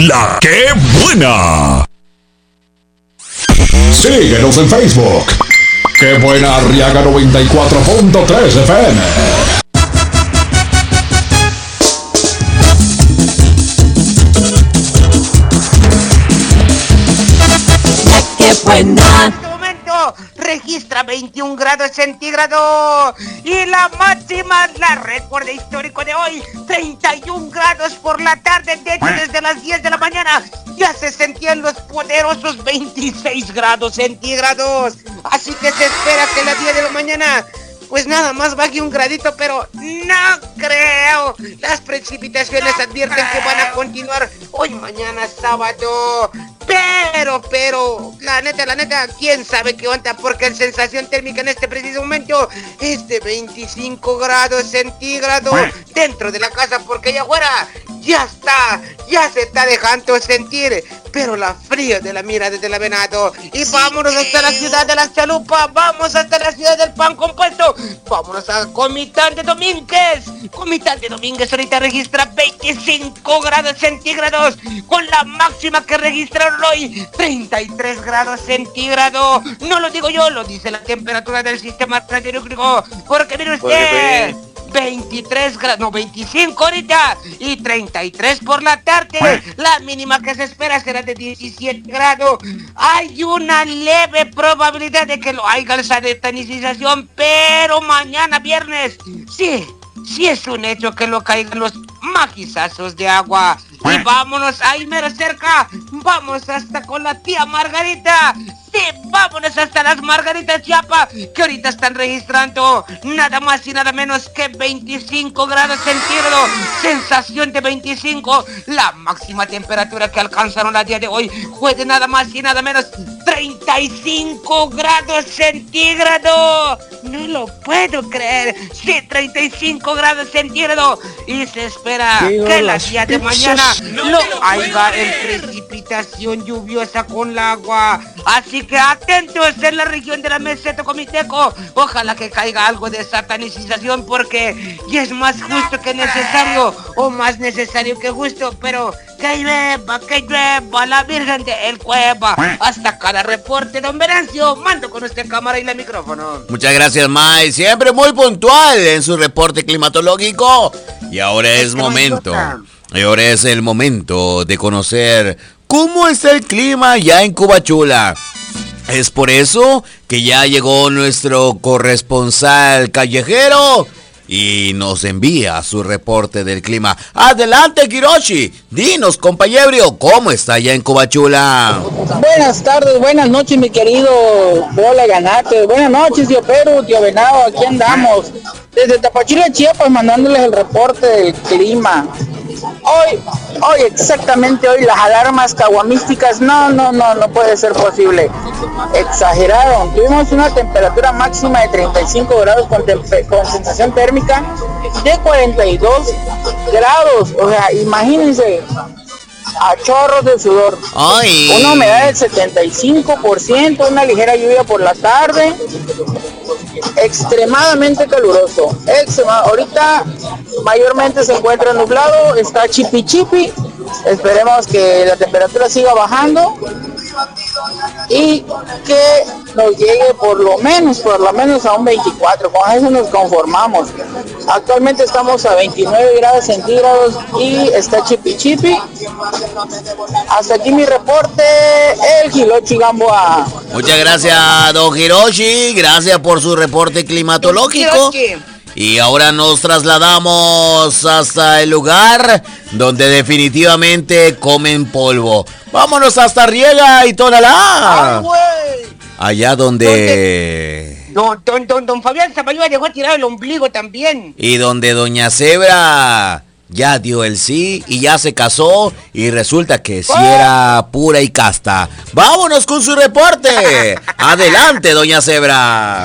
La que buena. Síguenos en Facebook. Que buena Arriaga 94.3 FM. ¡Qué buena! En este momento registra 21 grados centígrados y la máxima, la récord histórico de hoy, 31 grados por la tarde. De hecho, desde las 10 de la mañana ya se sentían los poderosos 26 grados centígrados. Así que se espera que a las 10 de la mañana pues nada más baje un gradito, pero no creo. Las precipitaciones advierten que van a continuar hoy, mañana, sábado. Pero, la neta, quién sabe qué onda, porque la sensación térmica en este preciso momento es de 25 grados centígrados dentro de la casa, porque allá afuera ya se está dejando sentir, pero la fría de la mira desde la Venado. Y vámonos hasta la ciudad de la Chalupa, vamos hasta la ciudad del pan compuesto, vámonos a Comitán de Domínguez. Comitán de Domínguez ahorita registra 25 grados centígrados, con la máxima que registraron hoy, 33 grados centígrados. No lo digo yo, lo dice la temperatura del sistema radiológico, porque mire usted, 23 grados, no, 25 ahorita y 33 por la tarde. La mínima que se espera será de 17 grados. Hay una leve probabilidad de que lo haya esa detanización, pero mañana viernes, sí es un hecho que lo caigan los maquisazos de agua. Y vámonos ahí mero cerca, vamos hasta con la tía Margarita. Sí, vámonos hasta las Margaritas Chiapa, que ahorita están registrando nada más y nada menos que 25 grados centígrados, sensación de 25. La máxima temperatura que alcanzaron el día de hoy fue de nada más y nada menos 35 grados centígrados. No lo puedo creer. Sí, 35 grados centígrados. Y se espera que la día de mañana no haya precipitación lluviosa con el agua. Así que atentos en la región de la meseta comiteco. Ojalá que caiga algo de satanización, porque ya es más justo que necesario, o más necesario que justo. Pero que llueva la Virgen de El Cueva. Hasta cada reporte, don Venancio. Mando con usted cámara y el micrófono. Muchas gracias, May. Siempre muy puntual en su reporte climatológico. Y ahora es el momento de conocer cómo está el clima ya en Cubachula. Es por eso que ya llegó nuestro corresponsal callejero y nos envía su reporte del clima. Adelante, Kiroshi. Dinos, compañero, ¿cómo está allá en Cubachula? Buenas tardes, buenas noches, mi querido Bola Ganate. Buenas noches, tío Perú, tío Venado, aquí andamos. Desde Tapachula, Chiapas, mandándoles el reporte del clima. Hoy, exactamente hoy, las alarmas caguamísticas, no puede ser posible. Exageraron. Tuvimos una temperatura máxima de 35 grados con sensación térmica de 42 grados. O sea, imagínense, a chorros de sudor. Ay. Una humedad del 75%, una ligera lluvia por la tarde. Extremadamente caluroso. Ahorita mayormente se encuentra nublado, está chipi. Esperemos que la temperatura siga bajando y que nos llegue por lo menos a un 24. Con eso nos conformamos. Actualmente estamos a 29 grados centígrados y está chipi. Hasta aquí mi reporte, el Hiroshi Gamboa. Muchas gracias, don Hiroshi. Gracias por su reporte climatológico. Y ahora nos trasladamos hasta el lugar donde definitivamente comen polvo. Vámonos hasta Riega y Tonalá. Allá donde... Don Fabián Zabalúa dejó tirado el ombligo también. Y donde doña Zebra ya dio el sí y ya se casó y resulta que sí era pura y casta. Vámonos con su reporte. Adelante, doña Zebra.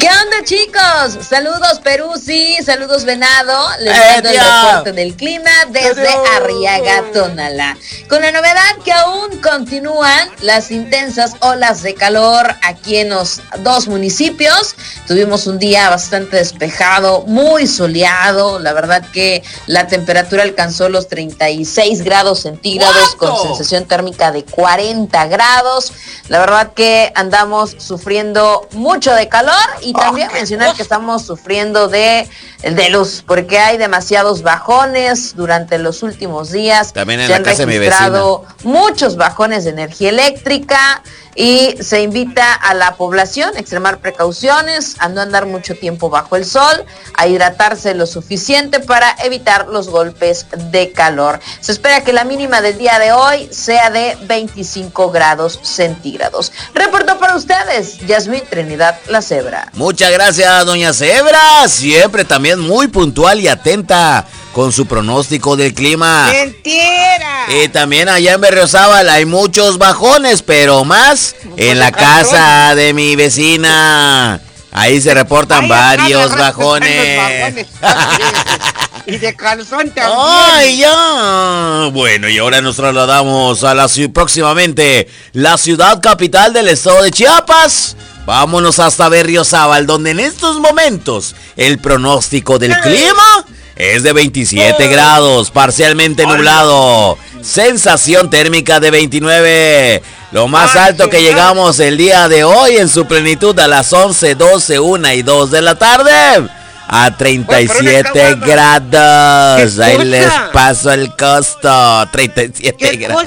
¿Qué onda, chicos? Saludos, Peruzzi, saludos, Venado. Les mando el reporte del clima desde Arriaga, Tonalá. Con la novedad que aún continúan las intensas olas de calor aquí en los dos municipios. Tuvimos un día bastante despejado, muy soleado. La verdad que la temperatura alcanzó los 36 grados centígrados con sensación térmica de 40 grados. La verdad que andamos sufriendo mucho de calor y también mencionar que estamos sufriendo de luz, porque hay demasiados bajones durante los últimos días. También en se la han casa de mi registrado muchos bajones de energía eléctrica y se invita a la población a extremar precauciones, a no andar mucho tiempo bajo el sol, a hidratarse lo suficiente para evitar los golpes de calor. Se espera que la mínima del día de hoy sea de 25 grados centígrados. Reportó para ustedes Yasmín Trinidad La Cebra. Muchas gracias, doña Cebra. Siempre también muy puntual y atenta con su pronóstico del clima. ¡Mentira! Y también allá en Berriozábal hay muchos bajones, pero más en la casa de mi vecina. Ahí se reportan varios bajones. Y de calzón también. ¡Ay, ya! Bueno, y ahora nos trasladamos a próximamente la ciudad capital del estado de Chiapas. Vámonos hasta Berriozábal, donde en estos momentos el pronóstico del clima es de 27 grados, parcialmente nublado, sensación térmica de 29. Lo más alto que llegamos el día de hoy en su plenitud a las 11, 12, 1 y 2 de la tarde. A 37 grados. Ahí les paso el costo. 37 grados.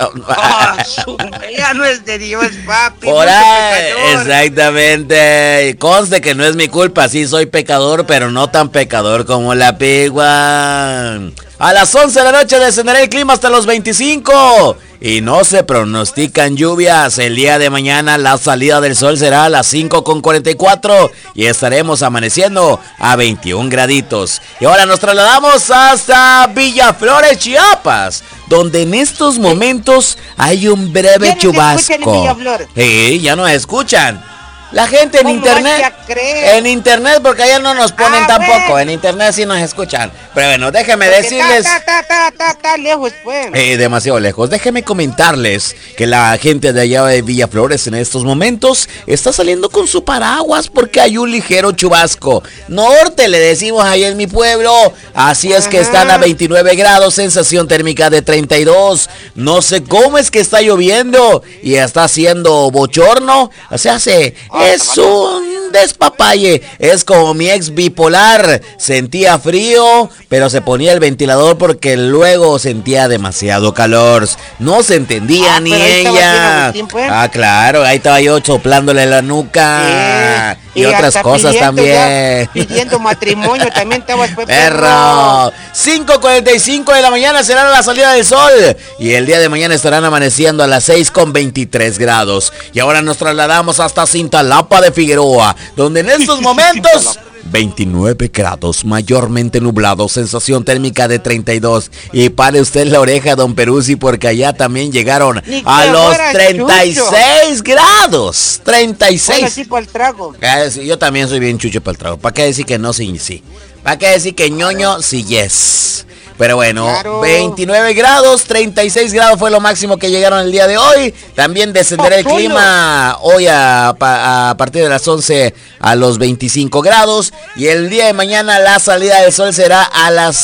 Ya no es de Dios, papi. Por ahí, exactamente. Conste que no es mi culpa. Sí soy pecador, pero no tan pecador como la pigua. A las 11 de la noche descenderá el clima hasta los 25. Y no se pronostican lluvias. El día de mañana la salida del sol será a las 5:44 y estaremos amaneciendo a 21 graditos. Y ahora nos trasladamos hasta Villaflores, Chiapas, donde en estos momentos hay un breve chubasco. Ya nos escuchan. La gente en internet, porque allá no nos ponen tampoco, bueno. En internet sí nos escuchan. Pero bueno, déjenme decirles... Está lejos, pues. Demasiado lejos. Déjenme comentarles que la gente de allá de Villaflores en estos momentos está saliendo con su paraguas porque hay un ligero chubasco. Norte le decimos ahí en mi pueblo. Así es que están a 29 grados, sensación térmica de 32. No sé cómo es que está lloviendo y está haciendo bochorno. O sea, es un despapalle. Es como mi ex bipolar. Sentía frío, pero se ponía el ventilador porque luego sentía demasiado calor. No se entendía ni ella. Claro, ahí estaba yo soplándole la nuca. Y otras cosas también. Pidiendo matrimonio también estaba. Perro. 5:45 de la mañana será la salida del sol. Y el día de mañana estarán amaneciendo a las 6:23 grados. Y ahora nos trasladamos hasta Cintalapa de Figueroa, donde en estos momentos 29 grados, mayormente nublado, sensación térmica de 32. Y pare usted la oreja, don Peruzzi, porque allá también llegaron a los 36 grados. 36. Bueno, sí, para el trago. Yo también soy bien chucho para el trago. ¿Para qué decir que no, sí? ¿Para qué decir que ñoño, sí, yes? Pero bueno, claro. 29 grados, 36 grados fue lo máximo que llegaron el día de hoy. También descenderá el clima hoy a partir de las 11 a los 25 grados. Y el día de mañana la salida del sol será a las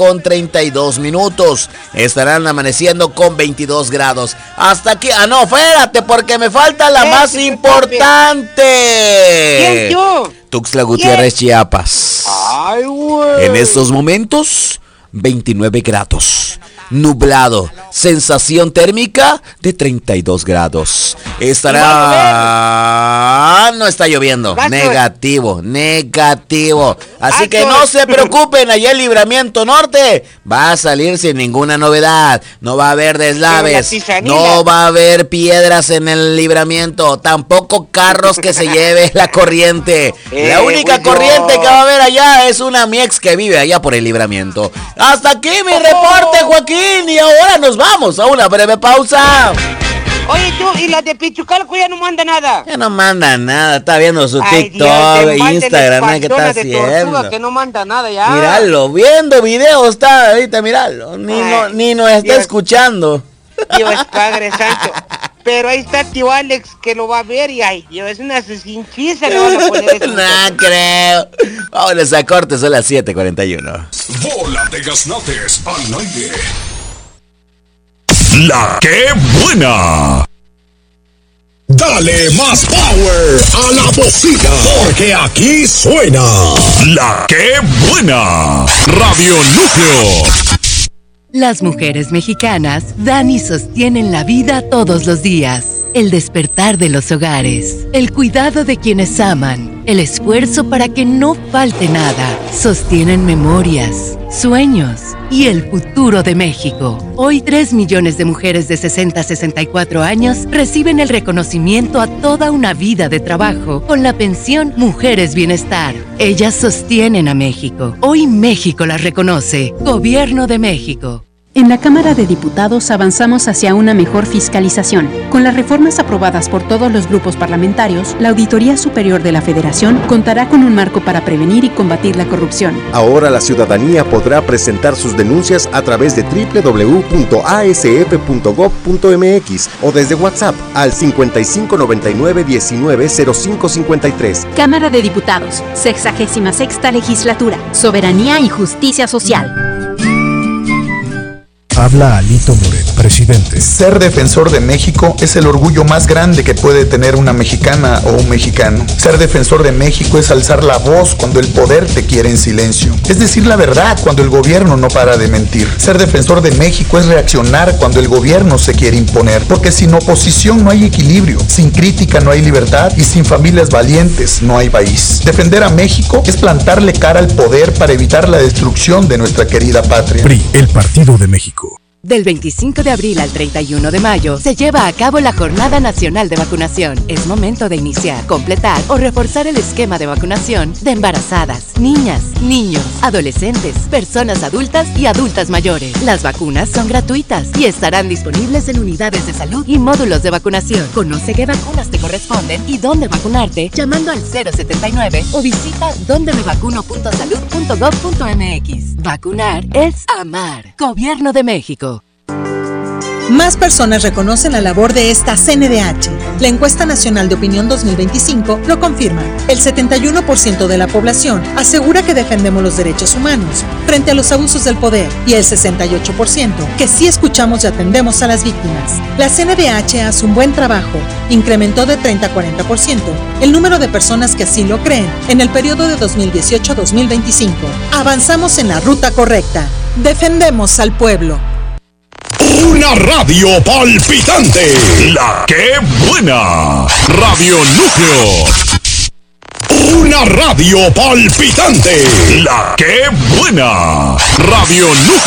5:32. Estarán amaneciendo con 22 grados. Hasta aquí, no, espérate, porque me falta la más importante. ¿Quién, yo? Tuxtla Gutiérrez, Chiapas. Ay, güey. En estos momentos 29 grados, nublado, sensación térmica de 32 grados. No está lloviendo, negativo. Así que no se preocupen, allá el Libramiento Norte va a salir sin ninguna novedad. No va a haber deslaves, no va a haber piedras en el libramiento, tampoco carros que se lleve la corriente. La única corriente que va a haber allá es una mi ex que vive allá por el Libramiento. Hasta aquí mi reporte, Joaquín, y ahora nos vamos a una breve pausa. Oye tú, y la de Pichucalco ya no manda nada. Ya no manda nada, está viendo su Ay, TikTok, Dios, Instagram, ¿qué está de haciendo? Tortuga, que no manda nada ya. Míralo, viendo videos está ahorita, míralo. Ni nos está escuchando. Dios Padre Santo. Pero ahí está tío Alex que lo va a ver y ay Dios, es una cinchiza le van a poner. No creo. Vámonos a corte, son las 7:41. Bola de gaznates al aire. La que buena. Dale más power a la bocina, porque aquí suena La que buena. Radio Núcleo. Las mujeres mexicanas dan y sostienen la vida todos los días. El despertar de los hogares, el cuidado de quienes aman, el esfuerzo para que no falte nada. Sostienen memorias, sueños y el futuro de México. Hoy 3 millones de mujeres de 60 a 64 años reciben el reconocimiento a toda una vida de trabajo con la pensión Mujeres Bienestar. Ellas sostienen a México. Hoy México las reconoce. Gobierno de México. En la Cámara de Diputados avanzamos hacia una mejor fiscalización. Con las reformas aprobadas por todos los grupos parlamentarios, la Auditoría Superior de la Federación contará con un marco para prevenir y combatir la corrupción. Ahora la ciudadanía podrá presentar sus denuncias a través de www.asf.gov.mx o desde WhatsApp al 5599-190553. Cámara de Diputados, 66ª Legislatura, Soberanía y Justicia Social. Habla Alito Moreno, presidente. Ser defensor de México es el orgullo más grande que puede tener una mexicana o un mexicano. Ser defensor de México es alzar la voz cuando el poder te quiere en silencio. Es decir la verdad cuando el gobierno no para de mentir. Ser defensor de México es reaccionar cuando el gobierno se quiere imponer. Porque sin oposición no hay equilibrio, sin crítica no hay libertad y sin familias valientes no hay país. Defender a México es plantarle cara al poder para evitar la destrucción de nuestra querida patria. PRI, el Partido de México. Del 25 de abril al 31 de mayo se lleva a cabo la Jornada Nacional de Vacunación. Es momento de iniciar, completar o reforzar el esquema de vacunación de embarazadas, niñas, niños, adolescentes, personas adultas y adultas mayores. Las vacunas son gratuitas y estarán disponibles en unidades de salud y módulos de vacunación. Conoce qué vacunas te corresponden y dónde vacunarte llamando al 079 o visita dondemevacuno.salud.gov.mx. Vacunar es amar. Gobierno de México. Más personas reconocen la labor de esta CNDH. La encuesta nacional de opinión 2025 lo confirma. El 71% de la población asegura que defendemos los derechos humanos frente a los abusos del poder y el 68% que sí escuchamos y atendemos a las víctimas. La CNDH hace un buen trabajo. Incrementó de 30 a 40% el número de personas que así lo creen en el periodo de 2018 a 2025. Avanzamos en la ruta correcta. Defendemos al pueblo. Una radio palpitante. La que buena. Radio Núcleo. Una radio palpitante. La que buena. Radio Núcleo.